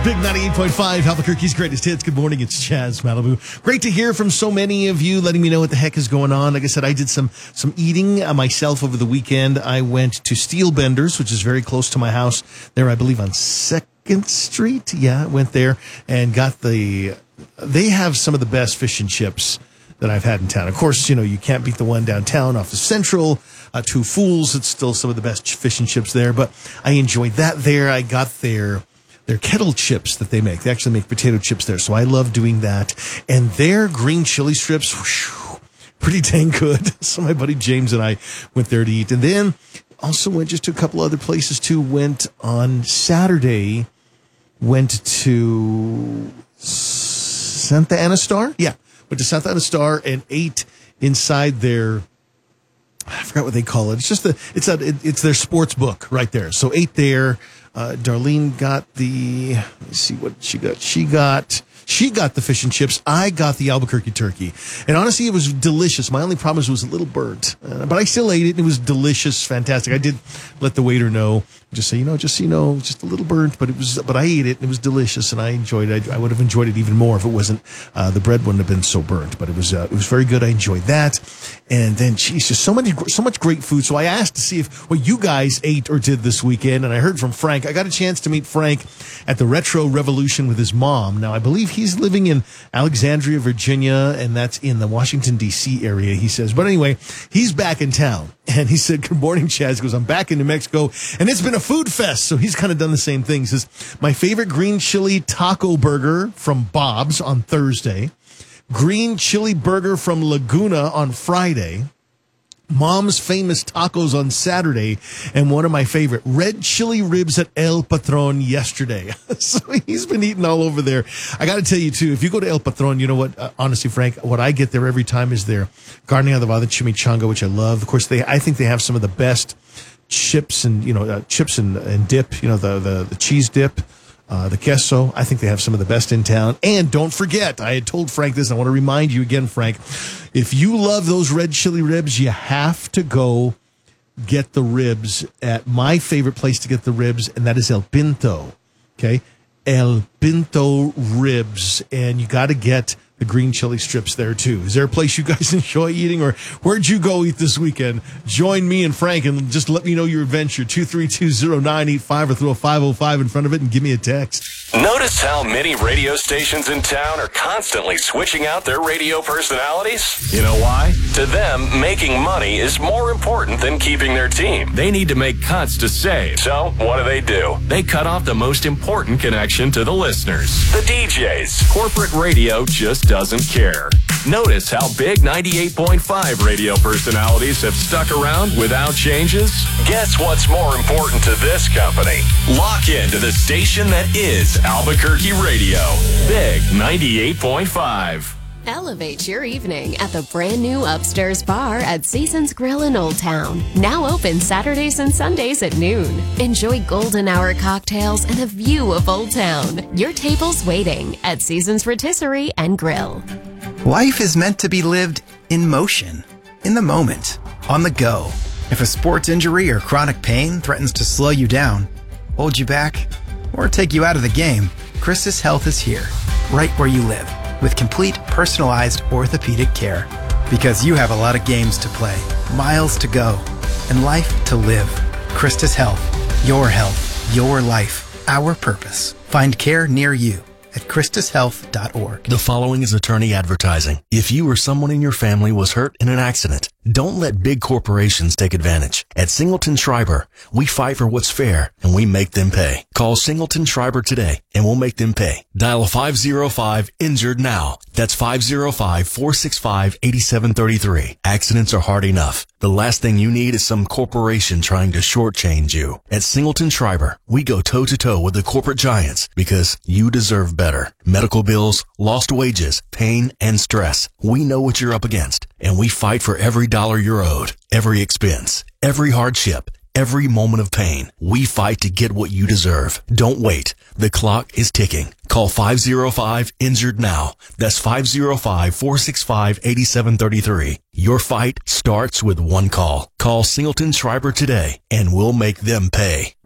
Big 98.5, Albuquerque's greatest hits. Good morning, it's Chaz Malibu. Great to hear from so many of you letting me know what the heck is going on. Like I said, I did some eating myself over the weekend. I went to Steel Benders, which is very close to my house there, I believe on 2nd Street. Yeah, I went there and got they have some of the best fish and chips that I've had in town. Of course, you can't beat the one downtown off the Central. Two Fools, it's still some of the best fish and chips there, but I enjoyed that there. I got their kettle chips that they make. They actually make potato chips there, so I love doing that. And their green chili strips, whew, pretty dang good. So my buddy James and I went there to eat. And then also went just to a couple other places too. Went on Saturday, went to Santa Ana Star. Yeah, went to Santa Ana Star and ate inside their, I forgot what they call it. It's just it's their sports book right there. So ate there. Darlene got let me see what she got. She got the fish and chips. I got the Albuquerque turkey. And honestly, it was delicious. My only problem is it was a little burnt. But I still ate it, and it was delicious, fantastic. I did let the waiter know, just a little burnt, but I ate it, and it was delicious, and I enjoyed it. I would have enjoyed it even more if it wasn't, the bread wouldn't have been so burnt, but it was very good. I enjoyed that. And then, geez, just so much great food. So I asked to see what you guys ate or did this weekend, and I heard from Frank. I got a chance to meet Frank at the Retro Revolution with his mom. Now, I believe he's living in Alexandria, Virginia, and that's in the Washington, D.C. area, he says. But anyway, he's back in town. And he said, "Good morning, Chaz." He goes, "I'm back in New Mexico, and it's been a food fest." So he's kind of done the same thing. He says, "My favorite green chili taco burger from Bob's on Thursday. Green chili burger from Laguna on Friday. Mom's famous tacos on Saturday, and one of my favorite, red chili ribs at El Patron yesterday." So he's been eating all over there. I got to tell you, too, if you go to El Patron, you know what, honestly, Frank, what I get there every time is their carne adobada chimichanga, which I love. Of course, I think they have some of the best chips and, chips and dip, the cheese dip. The queso, I think they have some of the best in town. And don't forget, I had told Frank this, and I want to remind you again, Frank, if you love those red chili ribs, you have to go get the ribs at my favorite place to get the ribs, and that is El Pinto. Okay? El Pinto ribs, and you got to get the green chili strips there, too. Is there a place you guys enjoy eating, or where'd you go eat this weekend? Join me and Frank, and just let me know your adventure. 232-0985, or throw a 505 in front of it and give me a text. Notice how many radio stations in town are constantly switching out their radio personalities? You know why? To them, making money is more important than keeping their team. They need to make cuts to save. So, what do? They cut off the most important connection to the listeners. The DJs. Corporate radio just doesn't care. Notice how big 98.5 radio personalities have stuck around without changes? Guess what's more important to this company? Lock into the station that is Albuquerque Radio. Big 98.5. Elevate your evening at the brand new upstairs bar at Seasons Grill in Old Town. Now open Saturdays and Sundays at noon. Enjoy golden hour cocktails and a view of Old Town. Your table's waiting at Seasons Rotisserie and Grill. Life is meant to be lived in motion, in the moment, on the go. If a sports injury or chronic pain threatens to slow you down, hold you back, or take you out of the game, Christus Health is here, right where you live, with complete personalized orthopedic care. Because you have a lot of games to play, miles to go, and life to live. Christus Health, your life, our purpose. Find care near you at ChristusHealth.org. The following is attorney advertising. If you or someone in your family was hurt in an accident, don't let big corporations take advantage. At Singleton Schreiber, we fight for what's fair, and we make them pay. Call Singleton Schreiber today, and we'll make them pay. Dial 505-INJURED now. That's 505-465-8733. Accidents are hard enough. The last thing you need is some corporation trying to shortchange you. At Singleton Schreiber, we go toe-to-toe with the corporate giants because you deserve better. Medical bills, lost wages, pain, and stress. We know what you're up against, and we fight for every dollar you're owed, every expense, every hardship, every moment of pain. We fight to get what you deserve. Don't wait. The clock is ticking. Call 505-INJURED now. That's 505-465-8733. Your fight starts with one call. Call Singleton Schreiber today, and we'll make them pay.